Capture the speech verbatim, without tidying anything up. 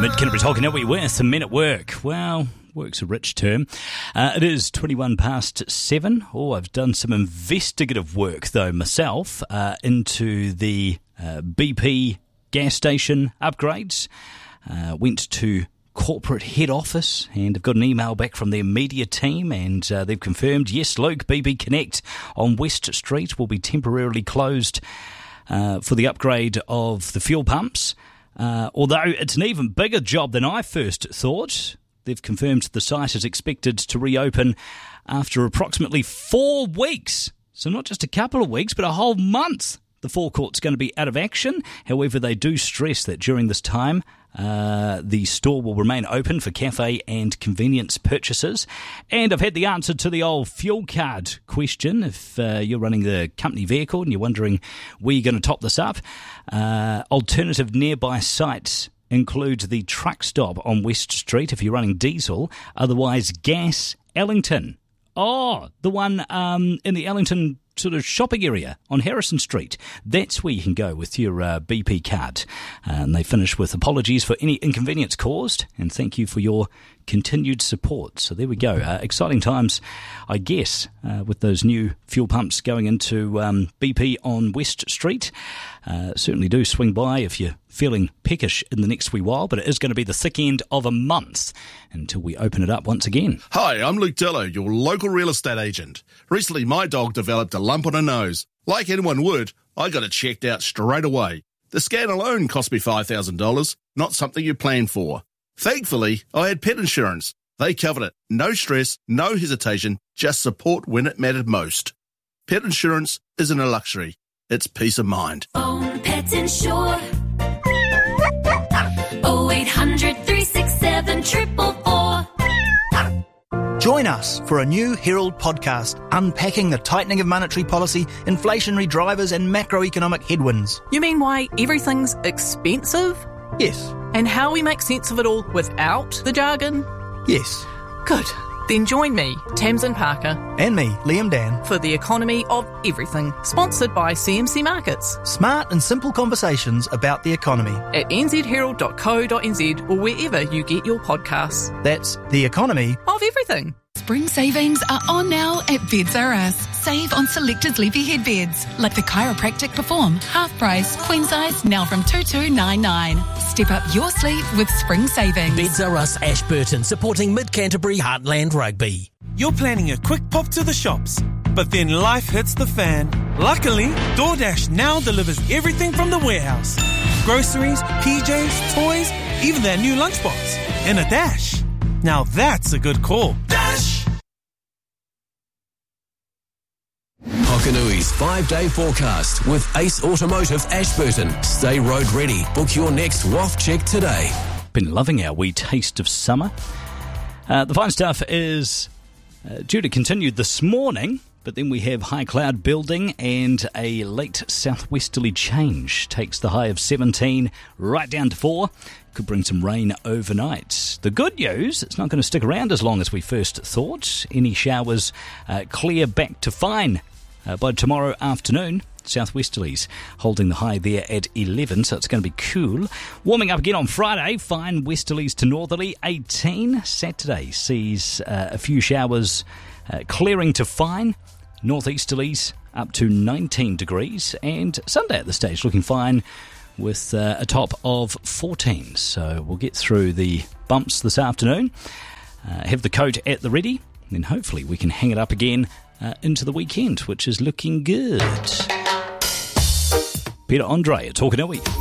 Mid-Canterbury talking now we with Men at Work. Well, work's a rich term. Uh, it is twenty-one past seven. Oh, I've done some investigative work, though, myself, uh, into the uh, B P gas station upgrades. Uh, went to corporate head office and have got an email back from their media team, and uh, they've confirmed, yes, Luke, B P Connect on West Street will be temporarily closed uh, for the upgrade of the fuel pumps. Uh, although it's an even bigger job than I first thought. They've confirmed the site is expected to reopen after approximately four weeks. So not just a couple of weeks, but a whole month. The forecourt's going to be out of action. However, they do stress that during this time, uh, the store will remain open for cafe and convenience purchases. And I've had the answer to the old fuel card question. If uh, you're running the company vehicle and you're wondering where you're going to top this up, uh, alternative nearby sites include the truck stop on West Street if you're running diesel, otherwise gas Ellington. Oh, the one um, in the Ellington sort of shopping area on Harrison Street. That's where you can go with your uh, B P card. Uh, and they finish with apologies for any inconvenience caused and thank you for your continued support. So there we go. Uh, exciting times, I guess, uh, with those new fuel pumps going into um, B P on West Street. Uh, certainly do swing by if you're feeling peckish in the next wee while, but it is going to be the thick end of a month until we open it up once again. Hi, I'm Luke Dello, your local real estate agent. Recently, my dog developed a lump on her nose. Like anyone would, I got it checked out straight away. The scan alone cost me five thousand dollars, not something you plan for. Thankfully, I had pet insurance. They covered it. No stress, no hesitation, just support when it mattered most. Pet insurance isn't a luxury. It's peace of mind. Own Pet Insure. oh eight hundred, three six seven, four four four. Join us for a new Herald podcast unpacking the tightening of monetary policy, inflationary drivers and macroeconomic headwinds. You mean why everything's expensive? Yes. And how we make sense of it all without the jargon? Yes. Good. Then join me, Tamsin Parker. And me, Liam Dan. For The Economy of Everything, sponsored by C M C Markets. Smart and simple conversations about the economy. At n z herald dot co dot n z or wherever you get your podcasts. That's The Economy of Everything. Spring savings are on now at Beds R Us. Save on selected sleepy head beds, like the Chiropractic Perform, half price, queen size, now from two two nine nine. Step up your sleep with spring savings. Beds R Us Ashburton, supporting Mid-Canterbury Heartland Rugby. You're planning a quick pop to the shops, but then life hits the fan. Luckily, DoorDash now delivers everything from the warehouse. Groceries, P Js, toys, even that new lunchbox. In a dash. Now that's a good call. Dash! Hokanui's five-day forecast with Ace Automotive Ashburton. Stay road ready. Book your next W A F check today. Been loving our wee taste of summer. Uh, the fine stuff is uh, due to continue this morning, but then we have high cloud building and a late southwesterly change. Takes the high of seventeen right down to four. Could bring some rain overnight. The good news, it's not going to stick around as long as we first thought. Any showers uh, clear back to fine uh, by tomorrow afternoon. Southwesterlies holding the high there at eleven, so it's going to be cool. Warming up again on Friday, fine westerlies to northerly, eighteen. Saturday sees uh, a few showers uh, clearing to fine. Northeasterlies up to nineteen degrees. And Sunday at this stage looking fine with uh, a top of fourteen. So we'll get through the bumps this afternoon. Uh, have the coat at the ready. And then hopefully we can hang it up again uh, into the weekend, which is looking good. Peter Andre at Tokanui.